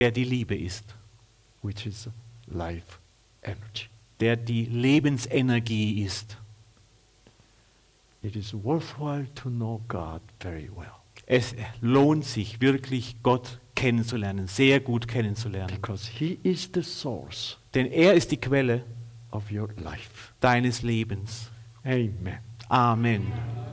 der die Liebe ist, which is life energy. der die Lebensenergie ist. It is worthwhile to know God very well. Es lohnt sich wirklich, Gott kennenzulernen, sehr gut kennenzulernen. Because He is the source Denn er ist die Quelle of your life. deines Lebens. Amen. Amen.